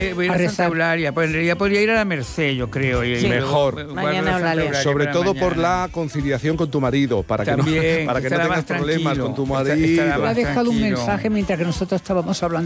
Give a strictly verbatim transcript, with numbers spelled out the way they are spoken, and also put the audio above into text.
Voy a ir a, a Santa Eulalia, pues en realidad podría ir a la Merced, yo creo. Y sí. Mejor. Mañana Eulalia. Sobre todo mañana. por la conciliación con tu marido, para que También, no, para que no tengas problemas con tu marido. Estará Ha más dejado un tranquilo. mensaje mientras que nosotros estábamos hablando.